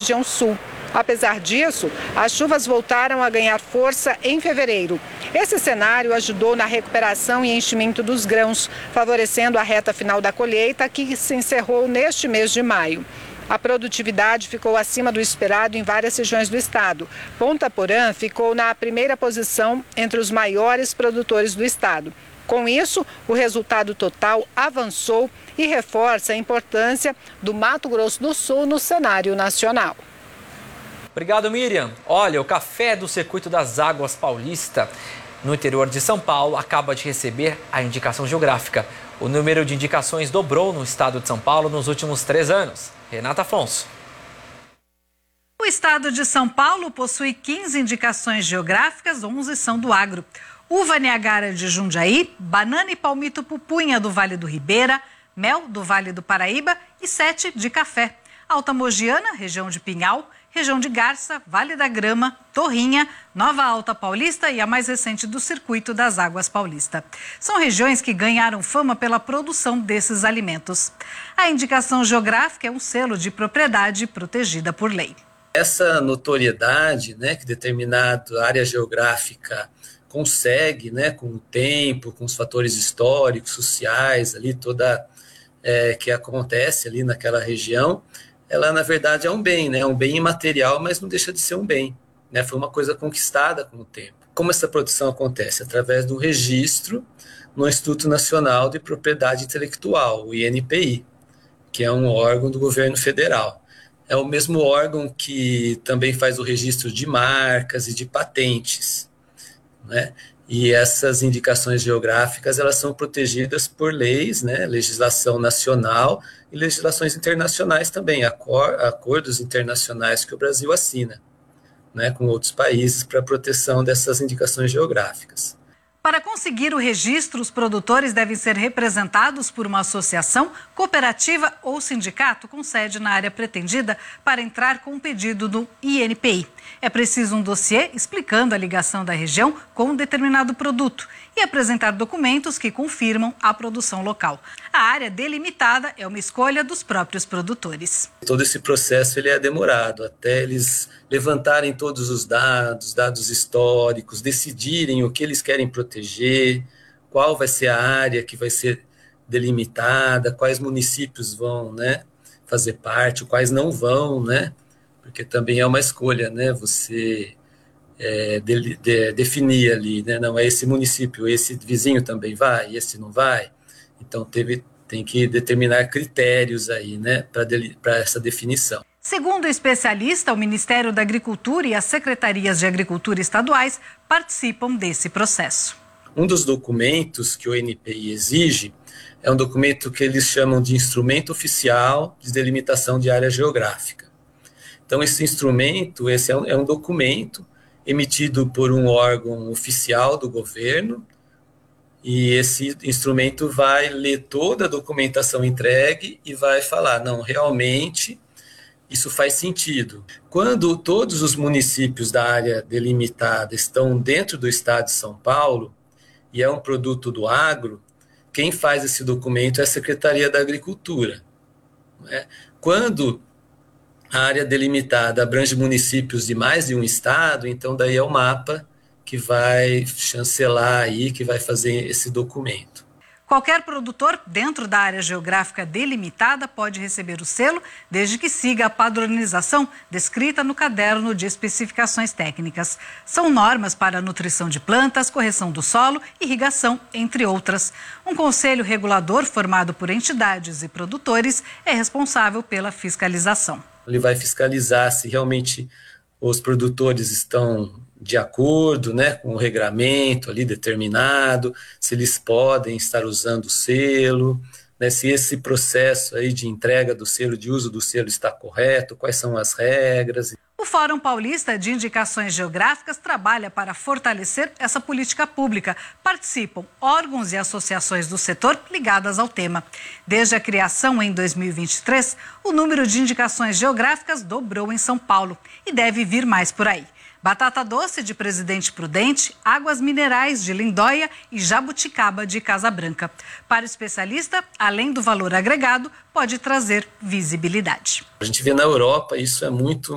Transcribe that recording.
região sul. Apesar disso, as chuvas voltaram a ganhar força em fevereiro. Esse cenário ajudou na recuperação e enchimento dos grãos, favorecendo a reta final da colheita, que se encerrou neste mês de maio. A produtividade ficou acima do esperado em várias regiões do estado. Ponta Porã ficou na primeira posição entre os maiores produtores do estado. Com isso, o resultado total avançou e reforça a importância do Mato Grosso do Sul no cenário nacional. Obrigado, Miriam. Olha, o Café do Circuito das Águas Paulista, no interior de São Paulo, acaba de receber a indicação geográfica. O número de indicações dobrou no estado de São Paulo nos últimos 3 anos. Renata Afonso. O estado de São Paulo possui 15 indicações geográficas, 11 são do agro. Uva Niagara de Jundiaí, banana e palmito pupunha do Vale do Ribeira, mel do Vale do Paraíba e 7 de café. Alta Mogiana, região de Pinhal, região de Garça, Vale da Grama, Torrinha, Nova Alta Paulista e a mais recente do Circuito das Águas Paulista. São regiões que ganharam fama pela produção desses alimentos. A indicação geográfica é um selo de propriedade protegida por lei. Essa notoriedade, que determinada área geográfica consegue, com o tempo, com os fatores históricos, sociais, ali toda que acontece ali naquela região, ela na verdade é um bem, um bem imaterial, mas não deixa de ser um bem, Foi uma coisa conquistada com o tempo. Como essa produção acontece? Através do registro no Instituto Nacional de Propriedade Intelectual, o INPI, que é um órgão do governo federal. É o mesmo órgão que também faz o registro de marcas e de patentes, E essas indicações geográficas, elas são protegidas por leis, legislação nacional e legislações internacionais também, acordos internacionais que o Brasil assina, com outros países para a proteção dessas indicações geográficas. Para conseguir o registro, os produtores devem ser representados por uma associação, cooperativa ou sindicato com sede na área pretendida para entrar com um pedido do INPI. É preciso um dossiê explicando a ligação da região com um determinado produto e apresentar documentos que confirmam a produção local. A área delimitada é uma escolha dos próprios produtores. Todo esse processo ele é demorado, até eles levantarem todos os dados históricos, decidirem o que eles querem proteger, qual vai ser a área que vai ser delimitada, quais municípios vão fazer parte, quais não vão, porque também é uma escolha, você definir ali, não é esse município, esse vizinho também vai, esse não vai. Então tem que determinar critérios aí, para essa definição. Segundo o especialista, o Ministério da Agricultura e as secretarias de agricultura estaduais participam desse processo. Um dos documentos que o INPI exige é um documento que eles chamam de Instrumento Oficial de Delimitação de Área Geográfica. Então, esse instrumento, é um documento emitido por um órgão oficial do governo, e esse instrumento vai ler toda a documentação entregue e vai falar, não, realmente isso faz sentido. Quando todos os municípios da área delimitada estão dentro do estado de São Paulo, e é um produto do agro, quem faz esse documento é a Secretaria da Agricultura. Quando a área delimitada abrange municípios de mais de um estado, então daí é o mapa que vai chancelar aí, que vai fazer esse documento. Qualquer produtor dentro da área geográfica delimitada pode receber o selo, desde que siga a padronização descrita no caderno de especificações técnicas. São normas para a nutrição de plantas, correção do solo, irrigação, entre outras. Um conselho regulador formado por entidades e produtores é responsável pela fiscalização. Ele vai fiscalizar se realmente os produtores estão de acordo com o regramento ali determinado, se eles podem estar usando o selo, se esse processo aí de entrega do selo, de uso do selo está correto, quais são as regras. O Fórum Paulista de Indicações Geográficas trabalha para fortalecer essa política pública. Participam órgãos e associações do setor ligadas ao tema. Desde a criação em 2023, o número de indicações geográficas dobrou em São Paulo e deve vir mais por aí. Batata doce de Presidente Prudente, águas minerais de Lindóia e jabuticaba de Casa Branca. Para o especialista, além do valor agregado, pode trazer visibilidade. A gente vê na Europa, isso é muito